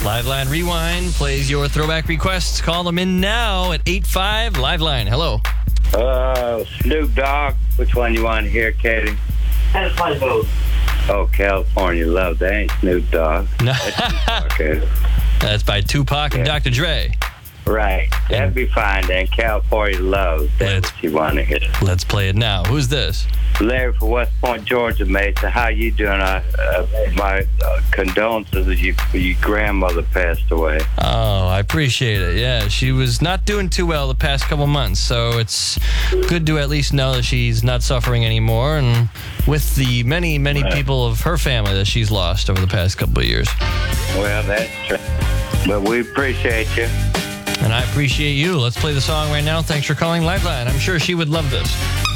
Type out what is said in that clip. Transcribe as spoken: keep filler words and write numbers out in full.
Liveline Rewind plays your throwback requests. Call them in now at eight five Liveline. Hello. Uh, Snoop Dogg. Which one you want to hear, Katie? That's my vote. Oh, California Love. That ain't Snoop Dogg. No. That's okay. That's by Tupac and Yeah. Doctor Dre. Right. That'd be fine then. California Love. That's Let's- what you want to hear. Let's play it now. Who's this? Larry from West Point, Georgia, Mesa. How you doing? Uh, uh, my uh, condolences. You, your grandmother passed away. Oh, I appreciate it. Yeah, she was not doing too well the past couple months, so it's good to at least know that she's not suffering anymore, and with the many, many Right. people of her family that she's lost over the past couple of years. Well, that's true. But we appreciate you. And I appreciate you. Let's play the song right now. Thanks for calling Liveline. I'm sure she would love this.